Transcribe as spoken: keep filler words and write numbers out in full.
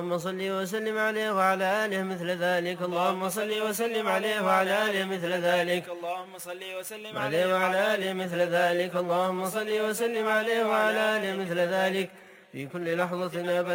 اللهم صل وسلم عليه وعلى آله مثل ذلك. اللهم صل وسلم عليه وعلى آله مثل ذلك. اللهم صل وسلم عليه وعلى آله مثل ذلك. اللهم صل وسلم عليه وعلى آله مثل ذلك في كل لحظة أبدا.